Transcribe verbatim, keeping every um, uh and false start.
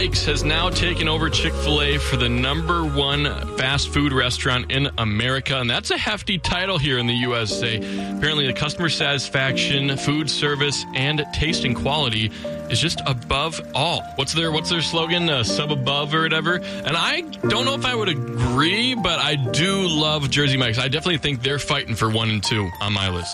Mike's has now taken over Chick-fil-A for the number one fast food restaurant in America, and that's a hefty title here in the U S A. Apparently, the customer satisfaction, food service, and taste and quality is just above all. What's their What's their slogan? Uh, sub above or whatever. And I don't know if I would agree, but I do love Jersey Mike's. I definitely think they're fighting for one and two on my list.